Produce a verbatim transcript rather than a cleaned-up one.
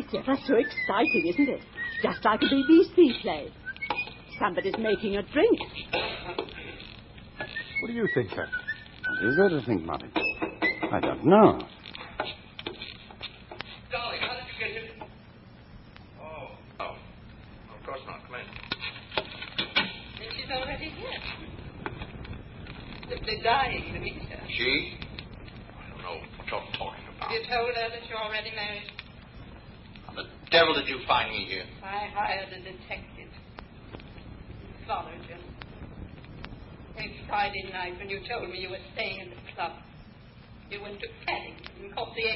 It's ever so exciting, isn't it? Just like a B B C play. Somebody's making a drink. What do you think, Captain? What is there to think, Martin? I don't know. Darling, how did you get in? Oh, oh. Of course not. Come in. Then she's already here. Simply dying to meet her. She? I don't know what you're talking about. Have you told her that you're already married? How the devil did you find me here? I hired a detective. He followed you. Late Friday night when you told me you were staying at the club. You went to Paddington and caught the